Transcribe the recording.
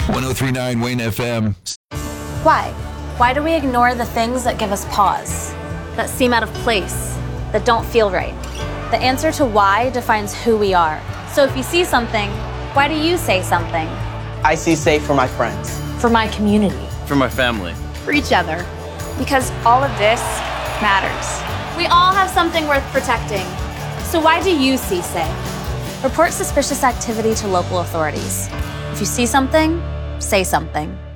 1039 Wayne FM. Why? Why do we ignore the things that give us pause, that seem out of place, that don't feel right? The answer to why defines who we are. So if you see something, why do you say something? I see safe for my friends. For my community. For my family. For each other. Because all of this matters. We all have something worth protecting. So why do you see safe? Report suspicious activity to local authorities. If you see something, say something.